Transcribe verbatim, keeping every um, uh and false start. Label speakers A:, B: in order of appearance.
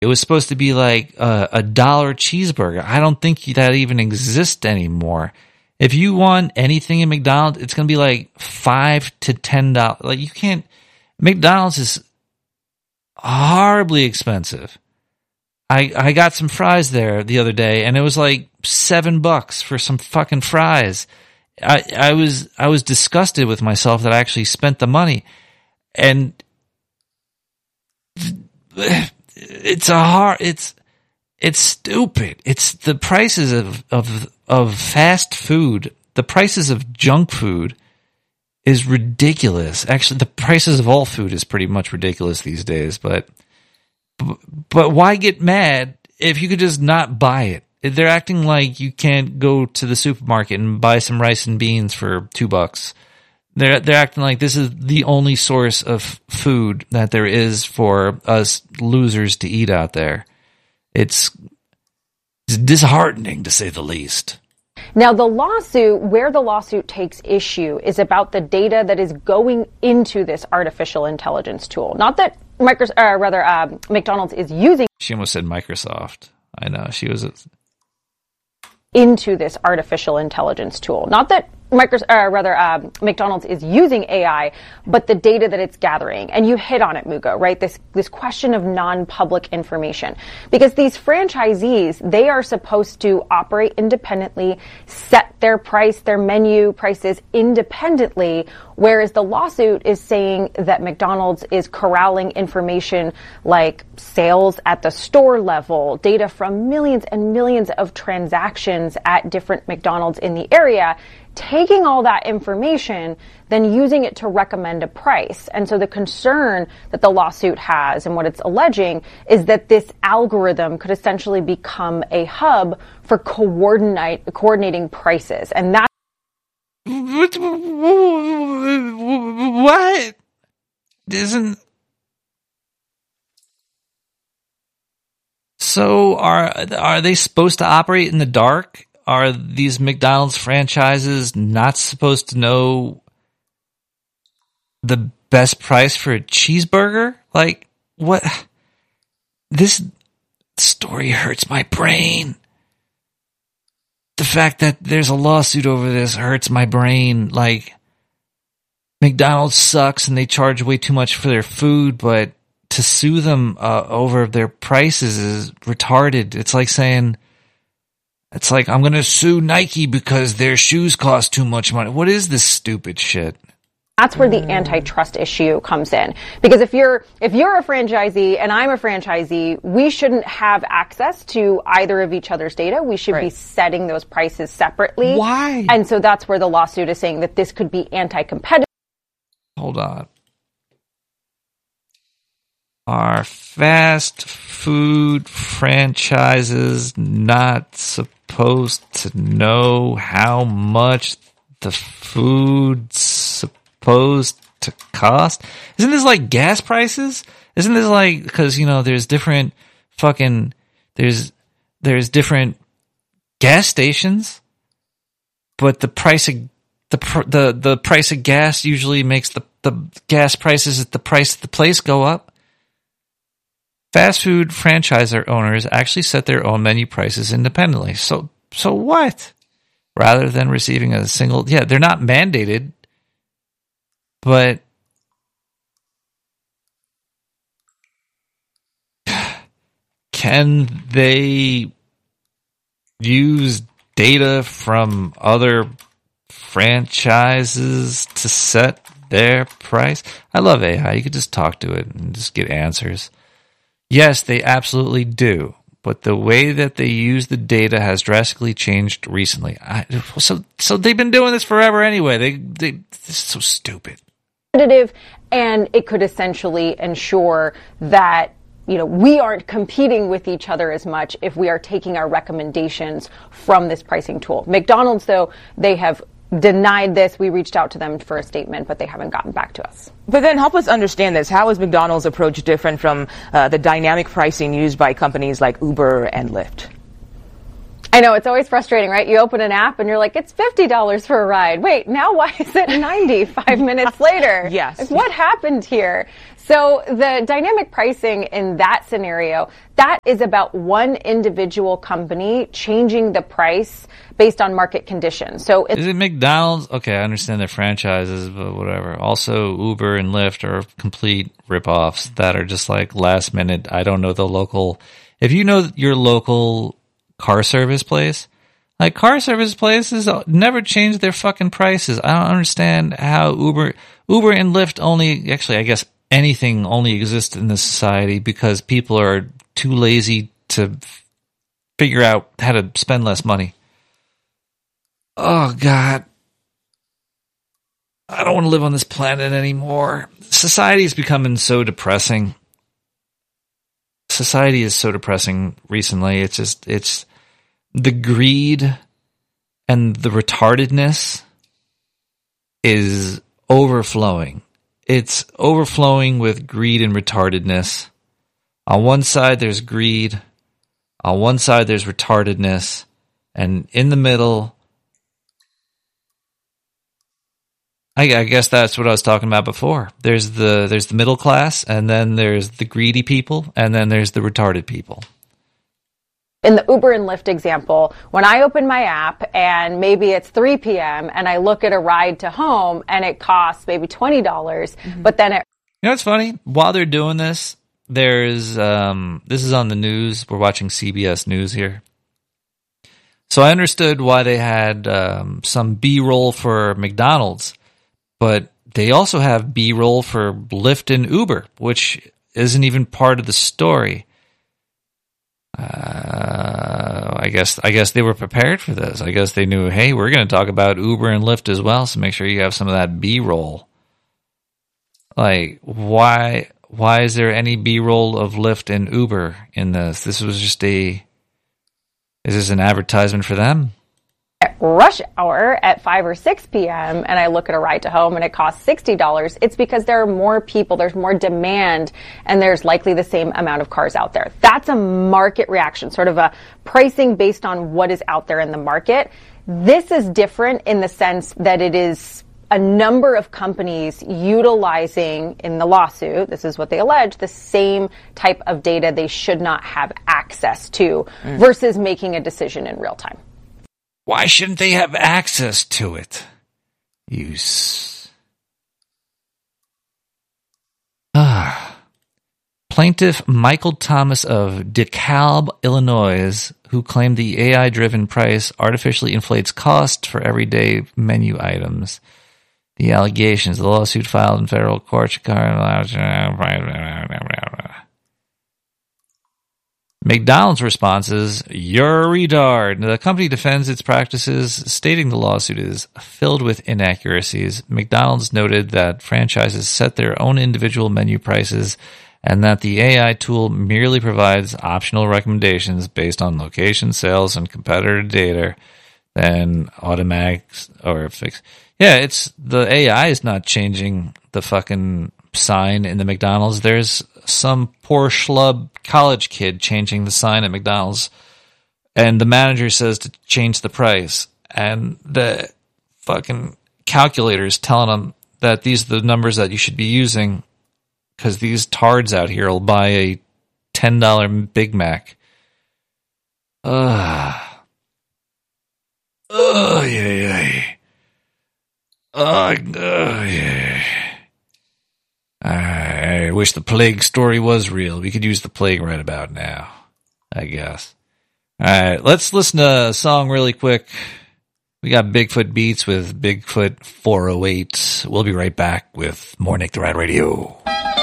A: It was supposed to be like a, a dollar cheeseburger. I don't think that even exists anymore. If you want anything in McDonald's, it's going to be like five to ten dollars. Like you can't. McDonald's is horribly expensive. I I got some fries there the other day, and it was like seven bucks for some fucking fries. I I was I was disgusted with myself that I actually spent the money, and it's a hard. It's it's stupid. It's the prices of of of fast food. The prices of junk food is ridiculous. Actually, the prices of all food is pretty much ridiculous these days. But but why get mad if you could just not buy it? They're acting like you can't go to the supermarket and buy some rice and beans for two bucks. They're they're acting like this is the only source of food that there is for us losers to eat out there. It's, it's disheartening, to say the least.
B: Now, the lawsuit, where the lawsuit takes issue, is about the data that is going into this artificial intelligence tool. Not that Microsoft, uh, rather, uh, McDonald's is using.
A: She almost said Microsoft. I know she was. A,
B: into this artificial intelligence tool. Not that Microsoft, uh, rather, uh, McDonald's is using A I, but the data that it's gathering. And you hit on it, Mugo, right? This, this question of non-public information. Because these franchisees, they are supposed to operate independently, set their price, their menu prices independently, whereas the lawsuit is saying that McDonald's is corralling information like sales at the store level, data from millions and millions of transactions at different McDonald's in the area, taking all that information, then using it to recommend a price. And so the concern that the lawsuit has and what it's alleging is that this algorithm could essentially become a hub for coordinate, coordinating prices. And that.
A: What? Isn't. So are are they supposed to operate in the dark? Are these McDonald's franchises not supposed to know the best price for a cheeseburger? Like, what? This story hurts my brain. The fact that there's a lawsuit over this hurts my brain. Like, McDonald's sucks and they charge way too much for their food, but to sue them uh, over their prices is retarded. It's like saying... It's like, I'm going to sue Nike because their shoes cost too much money. What is this stupid shit?
B: That's where the antitrust issue comes in. Because if you're if you're a franchisee and I'm a franchisee, we shouldn't have access to either of each other's data. We should right. be setting those prices separately.
A: Why?
B: And so that's where the lawsuit is saying that this could be anti-competitive.
A: Hold on. Are fast food franchises not supposed to know how much the food's supposed to cost? Isn't this like gas prices? Isn't this like, because, you know, there's different fucking, there's, there's different gas stations, but the price of, the, the, the price of gas usually makes the, the gas prices at the price of the place go up. Fast food franchisor owners actually set their own menu prices independently. So, so what? Rather than receiving a single, yeah, they're not mandated, but can they use data from other franchises to set their price? I love A I. You could just talk to it and just get answers. Yes, they absolutely do. But the way that they use the data has drastically changed recently. I, so, so they've been doing this forever anyway. They, they, this is so stupid.
B: And it could essentially ensure that, you know, we aren't competing with each other as much if we are taking our recommendations from this pricing tool. McDonald's, though, they have denied this. We reached out to them for a statement, but they haven't gotten back to us.
C: But then help us understand this. How is McDonald's approach different from uh, the dynamic pricing used by companies like Uber and Lyft?
B: I know, it's always frustrating, right? You open an app and you're like, it's fifty dollars for a ride. Wait, now why is it ninety five minutes later?
C: Yes.
B: Like, what happened here? So the dynamic pricing in that scenario, that is about one individual company changing the price based on market conditions. So it's
A: is it McDonald's? Okay, I understand their franchises, but whatever. Also, Uber and Lyft are complete ripoffs that are just like last minute. I don't know the local. If you know your local car service place, like car service places never change their fucking prices. I don't understand how Uber, Uber and Lyft only, actually, I guess anything only exists in this society because people are too lazy to figure out how to spend less money. Oh, God. I don't want to live on this planet anymore. Society is becoming so depressing. Society is so depressing recently. It's just, it's the greed and the retardedness is overflowing. It's overflowing with greed and retardedness. On one side, there's greed. On one side, there's retardedness. And in the middle, I, I guess that's what I was talking about before. There's the there's the middle class, and then there's the greedy people, and then there's the retarded people.
B: In the Uber and Lyft example, when I open my app and maybe it's three p.m. and I look at a ride to home and it costs maybe twenty dollars, mm-hmm. but then it...
A: You know what's funny? While they're doing this, there's... Um, this is on the news. We're watching C B S News here. So I understood why they had um, some B-roll for McDonald's, but they also have B-roll for Lyft and Uber, which isn't even part of the story. Uh, I guess I guess they were prepared for this. I guess they knew, hey, we're going to talk about Uber and Lyft as well, so make sure you have some of that B-roll. Like, why why is there any B-roll of Lyft and Uber in this? This was just a... Is this an advertisement for them?
B: At rush hour at five or six p.m. and I look at a ride to home and it costs sixty dollars, it's because there are more people, there's more demand, and there's likely the same amount of cars out there. That's a market reaction, sort of a pricing based on what is out there in the market. This is different in the sense that it is a number of companies utilizing, in the lawsuit, this is what they allege, the same type of data they should not have access to mm. versus making a decision in real time.
A: Why shouldn't they have access to it? You s- ah. Plaintiff Michael Thomas of DeKalb, Illinois, who claimed the A I-driven price artificially inflates cost for everyday menu items. The allegations, the lawsuit filed in federal court, McDonald's response is, you're a retard. The company defends its practices, stating the lawsuit is filled with inaccuracies. McDonald's noted that franchises set their own individual menu prices and that the A I tool merely provides optional recommendations based on location, sales, and competitor data, then automatic or fix. Yeah, it's the A I is not changing the fucking sign in the McDonald's. There's some poor schlub college kid changing the sign at McDonald's, and the manager says to change the price, and the fucking calculator is telling them that these are the numbers that you should be using because these tards out here will buy a ten dollar Big Mac. Ugh. Oh, yeah, yeah. Oh, oh, yeah. I wish the plague story was real. We could use the plague right about now, I guess. All right, let's listen to a song really quick. We got Bigfoot Beats with Bigfoot four oh eight. We'll be right back with more Nick the Rat Radio.